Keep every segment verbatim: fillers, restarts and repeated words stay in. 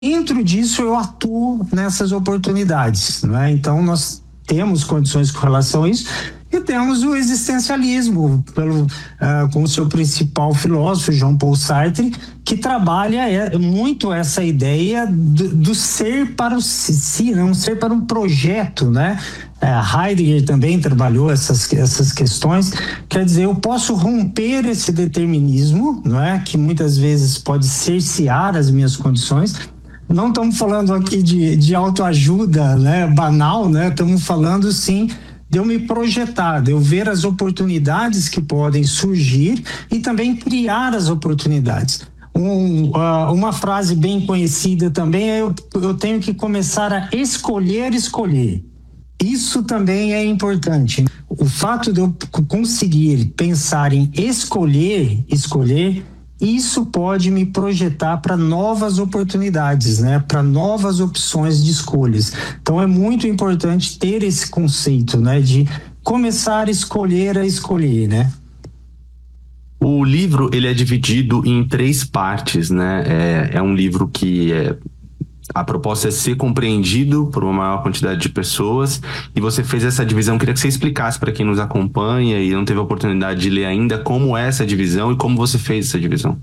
dentro disso eu atuo nessas oportunidades, não é? Então nós temos condições com relação a isso e temos o existencialismo pelo, uh, com o seu principal filósofo, Jean Paul Sartre, que trabalha é, muito essa ideia do, do ser para o si, né? Um ser para um projeto, né? Uh, Heidegger também trabalhou essas, essas questões. Quer dizer, eu posso romper esse determinismo, não é? Que muitas vezes pode cercear as minhas condições. Não estamos falando aqui de, de autoajuda, né, banal, né? Estamos falando, sim, de eu me projetar, de eu ver as oportunidades que podem surgir e também criar as oportunidades. Um, uh, uma frase bem conhecida também é eu, eu tenho que começar a escolher, escolher. Isso também é importante. O fato de eu conseguir pensar em escolher, escolher, isso pode me projetar para novas oportunidades, né? Para novas opções de escolhas. Então é muito importante ter esse conceito, né? De começar a escolher a escolher, né? O livro, ele é dividido em três partes, né? É, é um livro que é... A proposta é ser compreendido por uma maior quantidade de pessoas e você fez essa divisão. Queria que você explicasse para quem nos acompanha e não teve a oportunidade de ler ainda como é essa divisão e como você fez essa divisão.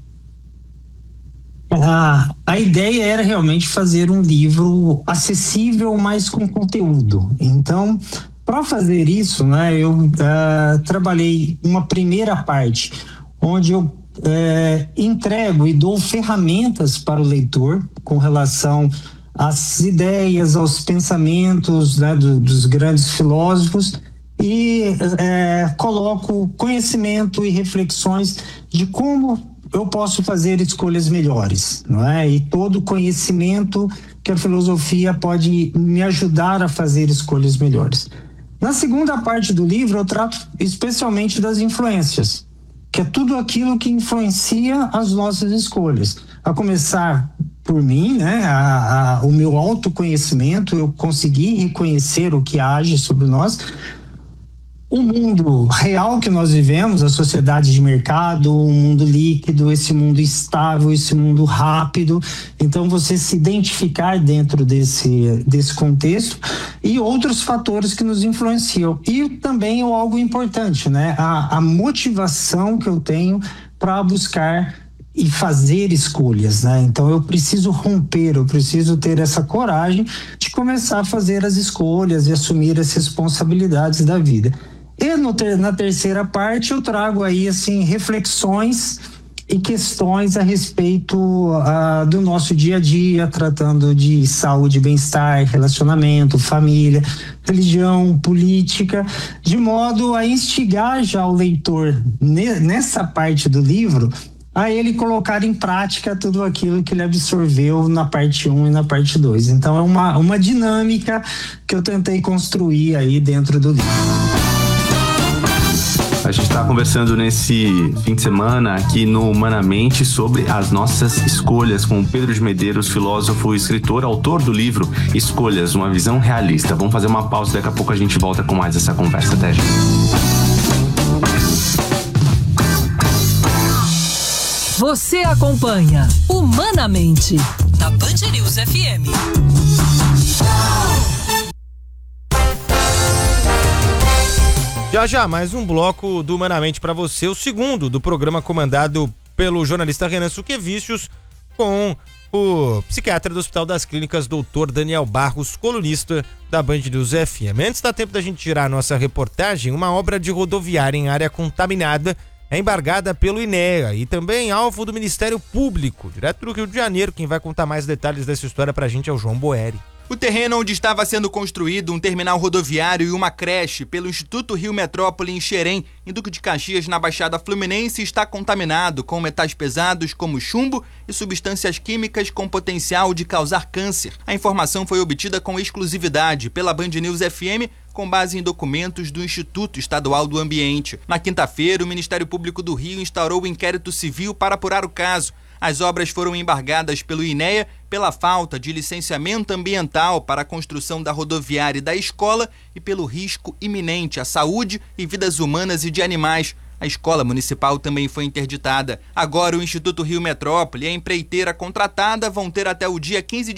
A, a ideia era realmente fazer um livro acessível, mas com conteúdo. Então, para fazer isso, né, eu uh, trabalhei uma primeira parte onde eu É, entrego e dou ferramentas para o leitor com relação às ideias, aos pensamentos, né, do, dos grandes filósofos e é, coloco conhecimento e reflexões de como eu posso fazer escolhas melhores, não é? E todo conhecimento que a filosofia pode me ajudar a fazer escolhas melhores. Na segunda parte do livro eu trato especialmente das influências, que é tudo aquilo que influencia as nossas escolhas. A começar por mim, né? A, a, o meu autoconhecimento, eu consegui reconhecer o que age sobre nós. O mundo real que nós vivemos, a sociedade de mercado, o mundo líquido, esse mundo estável, esse mundo rápido. Então, você se identificar dentro desse, desse contexto e outros fatores que nos influenciam. E também é algo importante, né? A, a motivação que eu tenho para buscar e fazer escolhas, né? Então, eu preciso romper, eu preciso ter essa coragem de começar a fazer as escolhas e assumir as responsabilidades da vida. E no ter, na terceira parte eu trago aí assim reflexões e questões a respeito uh, do nosso dia a dia, tratando de saúde, bem-estar, relacionamento, família, religião, política, de modo a instigar já o leitor ne, nessa parte do livro a ele colocar em prática tudo aquilo que ele absorveu na parte um e na parte dois. Então é uma, uma dinâmica que eu tentei construir aí dentro do livro. A gente está conversando nesse fim de semana aqui no Humanamente sobre as nossas escolhas com o Pedro de Medeiros, filósofo, escritor, autor do livro Escolhas, uma visão realista. Vamos fazer uma pausa, daqui a pouco a gente volta com mais essa conversa. Até já. Você acompanha Humanamente na Band News F M. Já já, mais um bloco do Humanamente para você, o segundo do programa comandado pelo jornalista Renan Suquevicius, com o psiquiatra do Hospital das Clínicas, doutor Daniel Barros, colunista da Band News F M. Antes dá tempo da gente tirar a nossa reportagem, uma obra de rodoviária em área contaminada é embargada pelo INEA e também alvo do Ministério Público, direto do Rio de Janeiro. Quem vai contar mais detalhes dessa história pra gente é o João Boeri. O terreno onde estava sendo construído um terminal rodoviário e uma creche pelo Instituto Rio Metrópole em Xerém, em Duque de Caxias, na Baixada Fluminense, está contaminado com metais pesados como chumbo e substâncias químicas com potencial de causar câncer. A informação foi obtida com exclusividade pela Band News F M, com base em documentos do Instituto Estadual do Ambiente. Na quinta-feira, o Ministério Público do Rio instaurou o inquérito civil para apurar o caso. As obras foram embargadas pelo INEA pela falta de licenciamento ambiental para a construção da rodoviária e da escola e pelo risco iminente à saúde e vidas humanas e de animais. A escola municipal também foi interditada. Agora, o Instituto Rio Metrópole e a empreiteira contratada vão ter até o dia quinze de